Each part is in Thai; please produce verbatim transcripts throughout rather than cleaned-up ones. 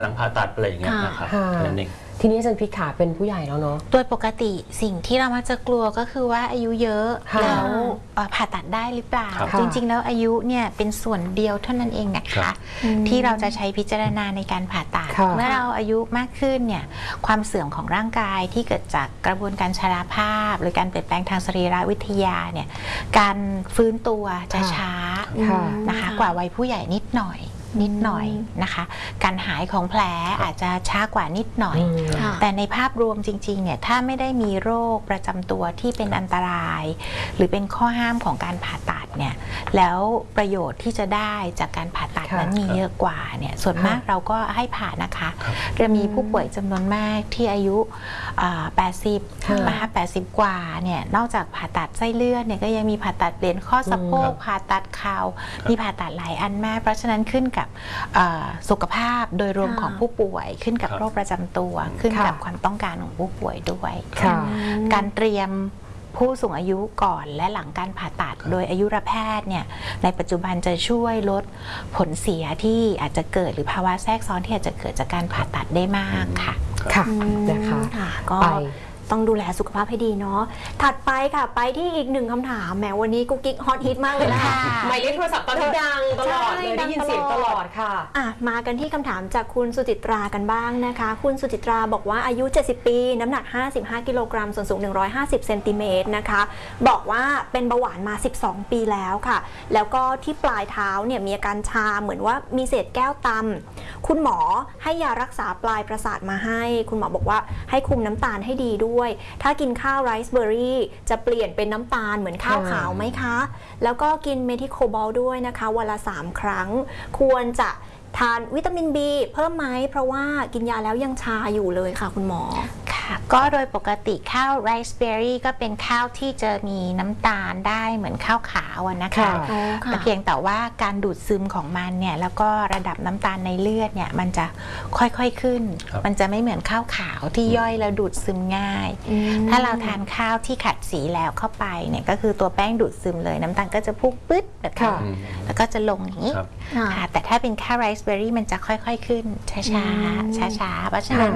หลังผ่าตัดอะไรอย่างเงี้ยนะครับนั่นเองทีนี้อาจารย์พิกขาเป็นผู้ใหญ่แล้วเนาะโดยปกติสิ่งที่เรามักจะกลัวก็คือว่าอายุเยอะแล้วผ่าตัดได้หรือเปล่าจริงๆแล้วอายุเนี่ยเป็นส่วนเดียวเท่านั้นเองนะคะที่เราจะใช้พิจารณาในการผ่าตัดเมื่อเราอายุมากขึ้นเนี่ยความเสื่อมของร่างกายที่เกิดจากกระบวนการชราภาพหรือการเปลี่ยนแปลงทางสรีรวิทยาเนี่ยการฟื้นตัวจะช้านะคะกว่าวัยผู้ใหญ่นิดหน่อยนิดหน่อยนะคะการหายของแผลอาจจะช้ากว่านิดหน่อยแต่ในภาพรวมจริงๆเนี่ยถ้าไม่ได้มีโรคประจำตัวที่เป็นอันตรายหรือเป็นข้อห้ามของการผ่าตัดเนี่ยแล้วประโยชน์ที่จะได้จากการผ่าตัดนั้นมีเยอะกว่าเนี่ยส่วนมากเราก็ให้ผ่านะคะจะมีผู้ป่วยจำนวนมากที่อายุแปดสิบมาแปดสิบกว่าเนี่ยนอกจากผ่าตัดไส้เลือดเนี่ยก็ยังมีผ่าตัดเปลี่ยนข้อสะโพกผ่าตัดเข่ามีผ่าตัดหลายอันมากเพราะฉะนั้นขึ้นกับสุขภาพโดยรวมของผู้ป่วยขึ้นกับโรคประจำตัวขึ้นกับความต้องการของผู้ป่วยด้วยการเตรียมผู้สูงอายุก่อนและหลังการผ่าตัดโดยอายุรแพทย์เนี่ยในปัจจุบันจะช่วยลดผลเสียที่อาจจะเกิดหรือภาวะแทรกซ้อนที่อาจจะเกิดจากการผ่าตัดได้มากค่ะค่ะนะคะก็ต้องดูแลสุขภาพให้ดีเนาะถัดไปค่ะไปที่อีกหนึ่งคำถามแหมวันนี้กุ๊กกิ๊กฮอตฮิตมากเลยนะคะหมายเลขโทรศัพท์ตอนนี้ดังตลอดเลยได้ยินเสียงตลอดค่ะอ่ะมากันที่คำถามจากคุณสุจิตรากันบ้างนะคะคุณสุจิตราบอกว่าอายุเจ็ดสิบปีน้ำหนักห้าสิบห้ากิโลกรัมส่วนสูงหนึ่งร้อยห้าสิบเซนติเมตรนะคะบอกว่าเป็นเบาหวานมาสิบสองปีแล้วค่ะแล้วก็ที่ปลายเท้าเนี่ยมีอาการชาเหมือนว่ามีเศษแก้วตำคุณหมอให้ยารักษาปลายประสาทมาให้คุณหมอบอกว่าให้คุมน้ำตาลให้ดีด้วยถ้ากินข้าวไรซ์เบอร์รี่จะเปลี่ยนเป็นน้ำตาลเหมือนข้าวขาวไหมคะแล้วก็กินเมทิโคบอลด้วยนะคะวันละสามครั้งควรจะทานวิตามิน บี เพิ่มไหมเพราะว่ากินยาแล้วยังชาอยู่เลยค่ะคุณหมอค่ะก็โดยปกติข้าวไรซ์เบอร์รี่ก็เป็นข้าวที่จะมีน้ำตาลได้เหมือนข้าวขาวนะคะแต่เพียงแต่ว่าการดูดซึมของมันเนี่ยแล้วก็ระดับน้ำตาลในเลือดเนี่ยมันจะค่อยๆขึ้นมันจะไม่เหมือนข้าวขาวที่ย่อยแล้วดูดซึมง่ายถ้าเราทานข้าวที่ขัดสีแล้วเข้าไปเนี่ยก็คือตัวแป้งดูดซึมเลยน้ำตาลก็จะพุ่งปึ๊ดแบบนี้แล้วก็จะลงอย่างนี้ค่ะแต่ถ้าเป็นข้าวไรซ์เบอร์รี่มันจะค่อยๆขึ้นช้าๆช้าๆเพราะฉะนั้น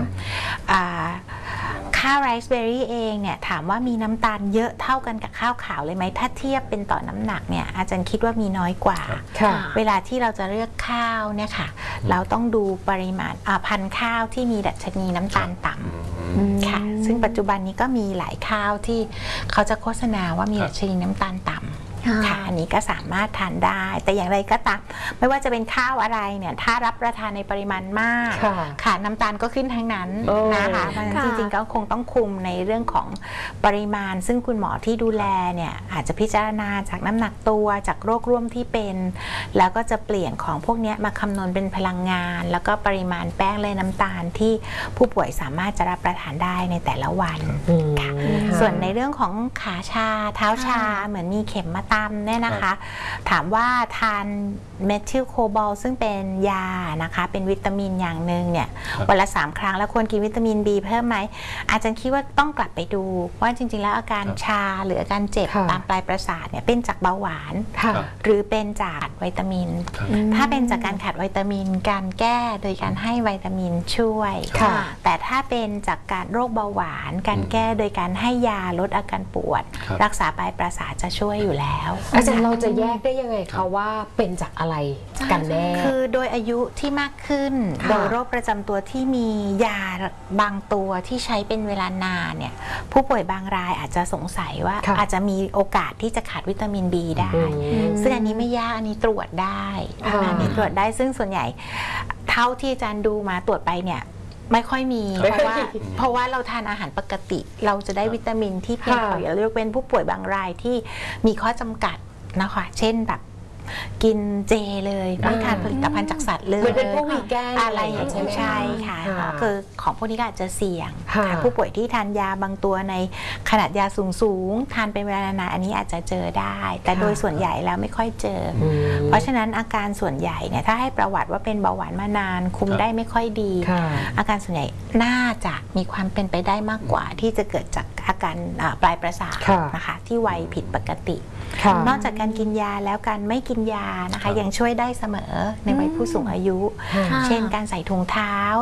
ข้าวไรซ์เบอร์รี่เองเนี่ยถามว่ามีน้ำตาลเยอะเท่ากันกับข้าวขาวเลยไหมถ้าเทียบเป็นต่อน้ำหนักเนี่ยอาจารย์คิดว่ามีน้อยกว่าเวลาที่เราจะเลือกข้าวเนี่ยค่ะเราต้องดูปริมาณพันธุ์ข้าวที่มีดัชนีน้ำตาลต่ำค่ะซึ่งปัจจุบันนี้ก็มีหลายข้าวที่เขาจะโฆษณาว่ามีดัชนีน้ำตาลต่ำค่ะอันนี้ก็สามารถทานได้แต่อย่างไรก็ตามไม่ว่าจะเป็นข้าวอะไรเนี่ยถ้ารับประทานในปริมาณมากขาดน้ำตาลก็ขึ้นทั้งนั้นนะคะเพราะฉะนั้นจริงๆก็คงต้องคุมในเรื่องของปริมาณซึ่งคุณหมอที่ดูแลเนี่ยอาจจะพิจารณาจากน้ำหนักตัวจากโรคร่วมที่เป็นแล้วก็จะเปลี่ยนของพวกนี้มาคำนวณเป็นพลังงานแล้วก็ปริมาณแป้งและน้ำตาลที่ผู้ป่วยสามารถจะรับประทานได้ในแต่ละวันค่ะส่วนในเรื่องของขาชาเท้าชาเหมือนมีเข็มมาเนี่ยนะคะถามว่าทานเมทิลโคบอลซึ่งเป็นยานะคะเป็นวิตามินอย่างหนึ่งเนี่ยวันละสามครั้งแล้วควรกินวิตามิน บี เพิ่มไหมอาจารย์คิดว่าต้องกลับไปดูว่าจริงๆแล้วอาการชาหรืออาการเจ็บตามปลายประสาทเนี่ยเป็นจากเบาหวานหรือเป็นจากวิตามินถ้าเป็นจากการขาดวิตามินการแก้โดยการให้วิตามินช่วยแต่ถ้าเป็นจากการโรคเบาหวานการแก้โดยการให้ยาลดอาการปวดรักษาปลายประสาทจะช่วยอยู่แล้วอาจารย์เราจะแยกได้ยังไงคะว่าเป็นจากอะไรกันแน่คือโดยอายุที่มากขึ้นโดยโรคประจำตัวที่มียาบางตัวที่ใช้เป็นเวลานานเนี่ยผู้ป่วยบางรายอาจจะสงสัยว่าอาจจะมีโอกาสที่จะขาดวิตามิน บี ได้ซึ่งอันนี้ไม่ยากอันนี้ตรวจได้อันนี้ตรวจได้ซึ่งส่วนใหญ่เท่าที่อาจารย์ดูมาตรวจไปเนี่ยไม่ค่อยมีเพราะว่าเพราะว่าเราทานอาหารปกติเราจะได้วิตามินที่เพียงพอยกเว้นผู้ป่วยบางรายที่มีข้อจำกัดนะคะเช่นแบบกินเจเลยไม่ทานผลิตภัณฑ์จากสัตว์เลยเป็นพวกวีแกนอะไรอย่างเงี้ยใช่ค่ะคือของพวกนี้ก็อาจจะเสี่ยงผู้ป่วยที่ทานยาบางตัวในขนาดยาสูงสูงทานเป็นเวลานานอันนี้อาจจะเจอได้แต่โดยส่วนใหญ่แล้วไม่ค่อยเจอเพราะฉะนั้นอาการส่วนใหญ่เนี่ยถ้าให้ประวัติว่าเป็นเบาหวานมานานคุมได้ไม่ค่อยดีอาการส่วนใหญ่น่าจะมีความเป็นไปได้มากกว่าที่จะเกิดจากอาการปลายประสาทนะคะที่ไวผิดปกตินอกจากการกินยาแล้วการไม่กินยานะคะยังช่วยได้เสมอในวัยผู้สูงอายุเช่นการใส่ถุงเท้า